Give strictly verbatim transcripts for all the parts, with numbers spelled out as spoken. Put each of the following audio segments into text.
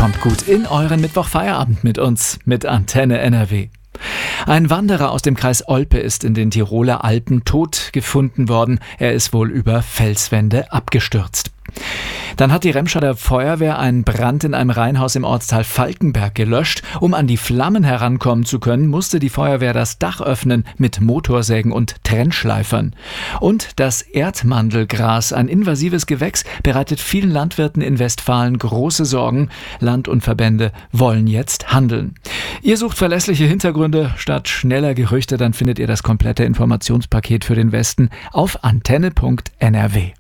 Kommt gut in euren Mittwochfeierabend mit uns, mit Antenne N R W. Ein Wanderer aus dem Kreis Olpe ist in den Tiroler Alpen tot gefunden worden. Er ist wohl über Felswände abgestürzt. Dann hat die Remscheider Feuerwehr einen Brand in einem Reihenhaus im Ortsteil Falkenberg gelöscht. Um an die Flammen herankommen zu können, musste die Feuerwehr das Dach öffnen mit Motorsägen und Trennschleifern. Und das Erdmandelgras, ein invasives Gewächs, bereitet vielen Landwirten in Westfalen große Sorgen. Land und Verbände wollen jetzt handeln. Ihr sucht verlässliche Hintergründe statt schneller Gerüchte, dann findet ihr das komplette Informationspaket für den Westen auf antenne punkt n r w.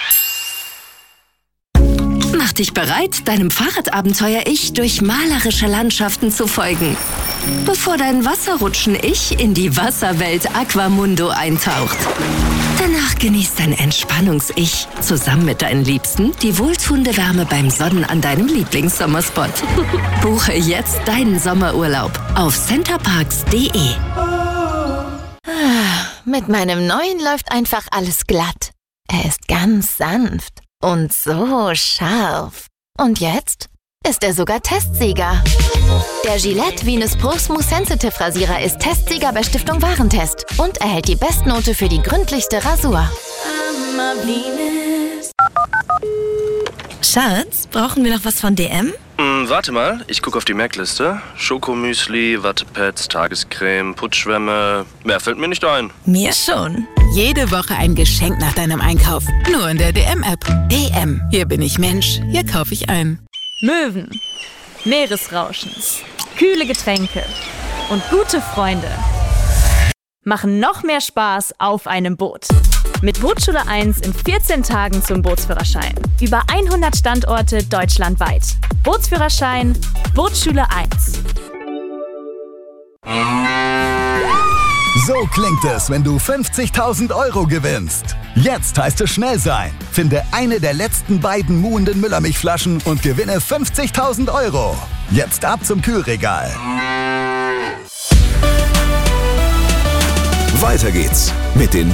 Mach dich bereit, deinem Fahrradabenteuer-Ich durch malerische Landschaften zu folgen, bevor dein Wasserrutschen-Ich in die Wasserwelt Aquamundo eintaucht. Danach genießt dein Entspannungs-Ich zusammen mit deinen Liebsten die wohltuende Wärme beim Sonnen an deinem Lieblingssommerspot. Buche jetzt deinen Sommerurlaub auf centerparks punkt d e. Mit meinem neuen läuft einfach alles glatt. Er ist ganz sanft. Und so scharf. Und jetzt ist er sogar Testsieger. Der Gillette Venus Pro Smooth Sensitive Rasierer ist Testsieger bei Stiftung Warentest und erhält die Bestnote für die gründlichste Rasur. Schatz, brauchen wir noch was von D M? Hm, warte mal, ich gucke auf die Merkliste. Schokomüsli, Wattepads, Tagescreme, Putzschwämme. Mehr fällt mir nicht ein. Mir schon. Jede Woche ein Geschenk nach deinem Einkauf. Nur in der D M-App. D M. Hier bin ich Mensch. Hier kaufe ich ein. Möwen, Meeresrauschen, kühle Getränke und gute Freunde machen noch mehr Spaß auf einem Boot. Mit Bootsschule eins in vierzehn Tagen zum Bootsführerschein. Über hundert Standorte deutschlandweit. Bootsführerschein, Bootsschule eins. So klingt es, wenn du fünfzigtausend Euro gewinnst. Jetzt heißt es schnell sein. Finde eine der letzten beiden muhenden Müllermilchflaschen und gewinne fünfzigtausend Euro. Jetzt ab zum Kühlregal. Weiter geht's mit den